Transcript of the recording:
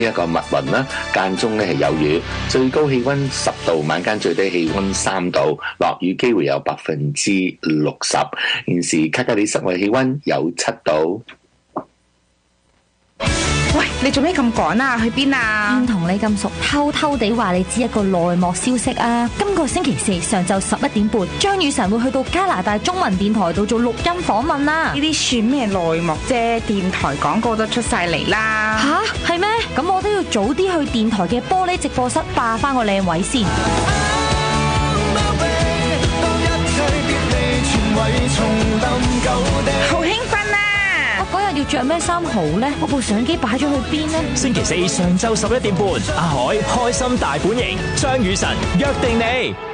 一個密雲啦，間中咧係有雨，最高氣溫10度，晚間最低氣溫3度，落雨機會有60%。現時卡加里室外氣溫有7度。 喂，你做咩咁趕啊？去邊啊？ 唔同你咁熟，偷偷地話你知一個內幕消息啊！今個星期4上晝11點半，張雨晨會去到加拿大中文電台度做錄音訪問啦。 呢啲算咩內幕啫？電台廣告都出晒嚟啦。 吓？係咩？咁我都要早啲去電台嘅玻璃直播室霸翻個靚位先。 好興奮啊！ 嗰日要着咩衫好呢？我部相機擺咗去邊呢？ 星期4上晝11點半，阿海開心大本營，張雨晨約定你。